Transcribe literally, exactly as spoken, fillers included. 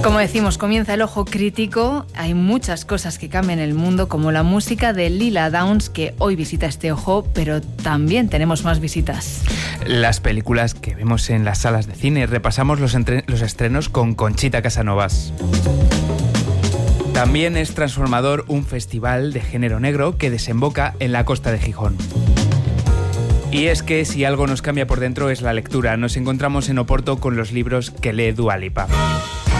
Como decimos, comienza el ojo crítico. Hay muchas cosas que cambian el mundo, como la música de Lila Downs, que hoy visita este ojo, pero también tenemos más visitas. Las películas que vemos en las salas de cine. Repasamos los, entre- los estrenos con Conchita Casanovas. También es transformador un festival de género negro que desemboca en la costa de Gijón. Y es que si algo nos cambia por dentro es la lectura. Nos encontramos en Oporto con los libros que lee Dua Lipa.